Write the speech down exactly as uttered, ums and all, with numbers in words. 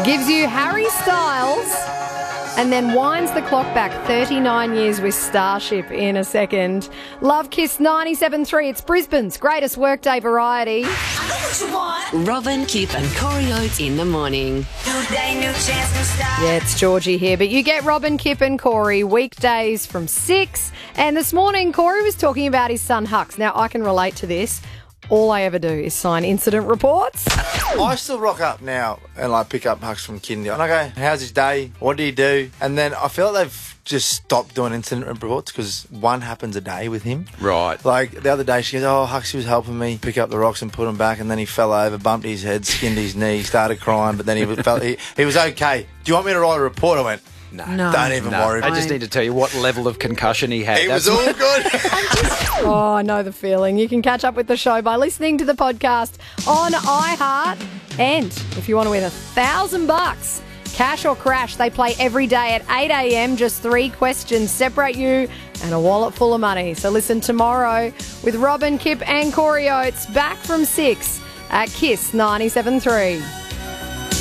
Gives you Harry Styles and then winds the clock back thirty-nine years with Starship in a second. Love Kiss ninety-seven point three. It's Brisbane's greatest workday variety. Robin, Kip and Corey Oates in the morning. Yeah, it's Georgie here, but you get Robin, Kip and Corey weekdays from six. And this morning, Corey was talking about his son Hux. Now, I can relate to this. All I ever do is sign incident reports. I still rock up now and like pick up Hux from kindy. And I go, how's his day? What do you do? And then I feel like they've just stopped doing incident reports because one happens a day with him. Right. Like the other day she goes, oh, Huxie was helping me pick up the rocks and put them back, and then he fell over, bumped his head, skinned his knee, started crying, but then he, was, felt, he, he was okay. Do you want me to write a report? I went, No. No. Don't even No, worry. I just need to tell you what level of concussion he had. It That's was all good. Oh, I know the feeling. You can catch up with the show by listening to the podcast on iHeart. And if you want to win a thousand bucks, cash or crash, they play every day at eight a.m. Just three questions separate you and a wallet full of money. So listen tomorrow with Robin, Kip and Corey Oates back from six at Kiss ninety-seven point three.